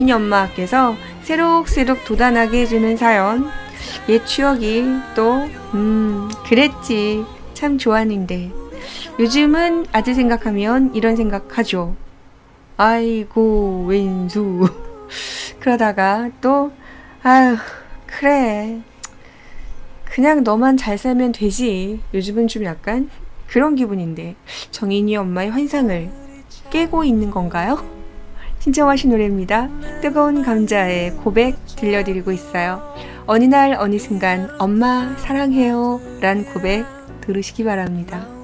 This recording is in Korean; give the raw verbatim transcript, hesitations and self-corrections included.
정인이 엄마께서 새록새록 돋아나게 해주는 사연. 옛 추억이 또 음 그랬지 참 좋았는데 요즘은 아들 생각하면 이런 생각하죠. 아이고 왼수. 그러다가 또 아휴 그래 그냥 너만 잘 살면 되지. 요즘은 좀 약간 그런 기분인데 정인이 엄마의 환상을 깨고 있는 건가요? 신청하신 노래입니다. 뜨거운 감자의 고백 들려드리고 있어요. 어느 날 어느 순간 엄마 사랑해요 란 고백 들으시기 바랍니다.